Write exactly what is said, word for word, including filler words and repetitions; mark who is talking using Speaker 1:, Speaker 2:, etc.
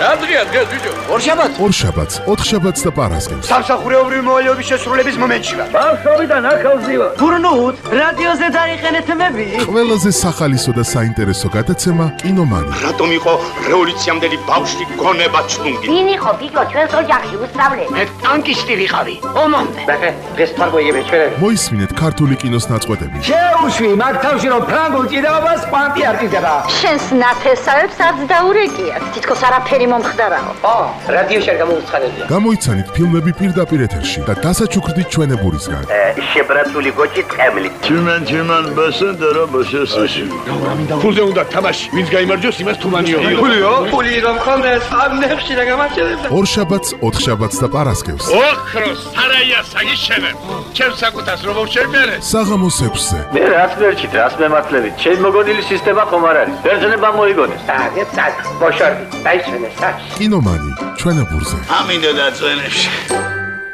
Speaker 1: რა დღეა დღეს ბიჭო?
Speaker 2: ორშაბათს.
Speaker 3: ორშაბათს, ოთხშაბათს და პარასკევს.
Speaker 2: სამსახურეობრივი მოვალეობის შესრულების მომენტში ვარ.
Speaker 4: ბავშვობიდან ახალზივა.
Speaker 2: გურნუთ, რადიოზე დაიხენეთ მები.
Speaker 3: ყველაზე სახალისო და საინტერესო გადაცემა კინომანი.
Speaker 5: რატომ იყო რევოლუციამდელი ბავშვი გონება ჩუნგი?
Speaker 6: ვინ იყო ბიჭო ჩვენს ოჯახში უსწავლე?
Speaker 2: მე ტანკისტი ვიყავი. ომამდე.
Speaker 4: ბახე, დღეს თარგოიები ჩვენები.
Speaker 3: მოისმინეთ ქართული კინოს ნაწყვეტები.
Speaker 4: შეუშვი მაგ თავში რომ ფრანგულ ჭიდაობას კვანტი არ ტიდება.
Speaker 6: შენს ნათესავებს არც დაურეკიათ. თითქოს არაფერი მომხდარაო.
Speaker 4: ო, რადიოში არ გამოუცხადებია.
Speaker 3: გამოიცანით ფილმები პირდაპირ ეთერში და დასაჩუქრდით ჩვენებურისგან.
Speaker 4: შებრაცული გოჭი წემლი.
Speaker 7: Tümen tümen basın da robası sushi.
Speaker 1: ფულზე უნდა თამაში, ვინც გაიმარჯვოს იმას თუმანიო.
Speaker 4: ფულიო? ფული რომ ხონდეს ამ ნებში და გამარჯვებდა.
Speaker 3: ორშაბათს, ოთხშაბათს და პარასკევს.
Speaker 1: ოქროს სარაია საგიშენებ. ჩემს საკუთას რომ მოვშერმერე.
Speaker 3: საღამოს ექვსზე.
Speaker 7: მე რას ვერჩით, რას მემართლებით? ჩემ მოგონილი სისტემა ხომ არ არის. ბერძნება მოიგონეს.
Speaker 4: აგე წაკ, ბოშორდი, დაიშვენე საჩ.
Speaker 3: კინომანი ჩვენებურზე.
Speaker 5: ამინდა და წვენებში.